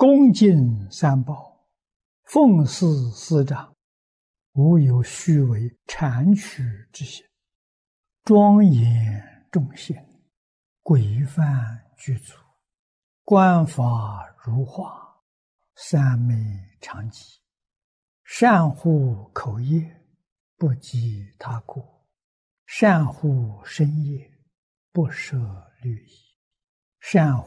恭敬三宝，奉事师长，无有虚伪谄曲之行，庄严众贤，规范具足，观法如画，三昧常寂，善护口业，不及他过，善护身业，不舍律仪，善